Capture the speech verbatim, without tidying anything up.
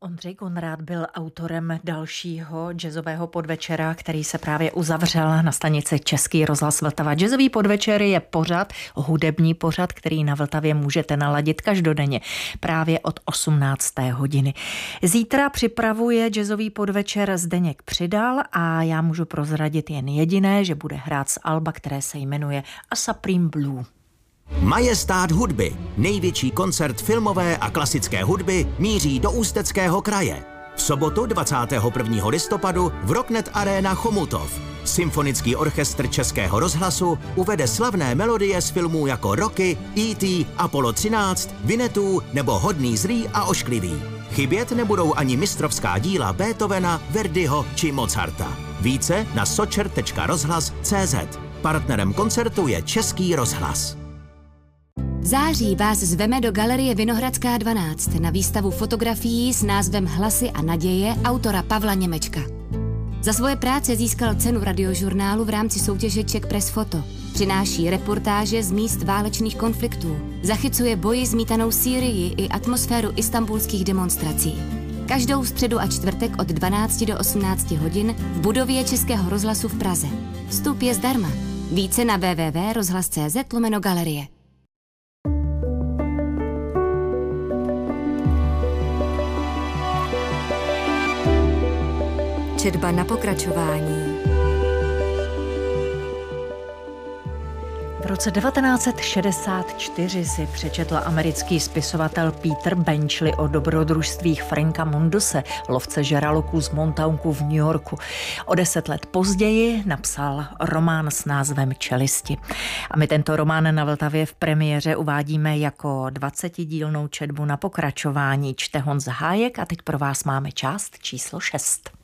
Ondřej Konrád byl autorem dalšího jazzového podvečera, který se právě uzavřel na stanici Český rozhlas Vltava. Jazzový podvečer je pořad, hudební pořad, který na Vltavě můžete naladit každodenně právě od osmnácté hodiny. Zítra připravuje jazzový podvečer Zdeněk Přidal a já můžu prozradit jen jediné, že bude hrát z alba, které se jmenuje A Supreme Blue. Majestát hudby, největší koncert filmové a klasické hudby, míří do Ústeckého kraje. V sobotu dvacátého prvního listopadu v Rocknet Arena Chomutov. Symfonický orchestr Českého rozhlasu uvede slavné melodie z filmů jako Rocky, E T, Apollo třináct, Winnetou nebo Hodný zlý a ošklivý. Chybět nebudou ani mistrovská díla Beethovena, Verdiho či Mozarta. Více na socher tečka rozhlas tečka cé zet. Partnerem koncertu je Český rozhlas. V září vás zveme do Galerie Vinohradská dvanáct na výstavu fotografií s názvem Hlasy a naděje autora Pavla Němečka. Za svoje práce získal cenu radiožurnálu v rámci soutěže Czech Press Photo. Přináší reportáže z míst válečných konfliktů. Zachycuje boji zmítanou Sýrii i atmosféru istanbulských demonstrací. Každou středu a čtvrtek od dvanácti do osmnácti hodin v budově Českého rozhlasu v Praze. Vstup je zdarma. Více na w w w tečka rozhlas tečka cé zet lomeno galerie. Četba na pokračování. V roce devatenáct set šedesát čtyři si přečetl americký spisovatel Peter Benchley o dobrodružstvích Franka Munduse, lovce žraloků z Montaunku v New Yorku. O deset let později napsal román s názvem Čelisti. A my tento román na Vltavě v premiéře uvádíme jako dvacetidílnou četbu na pokračování. Čte Honza Hájek a teď pro vás máme část číslo šest.